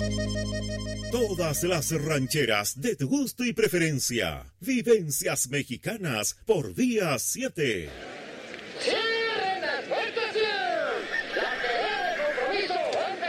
Todas las rancheras de tu gusto y preferencia. Vivencias Mexicanas por Día 7.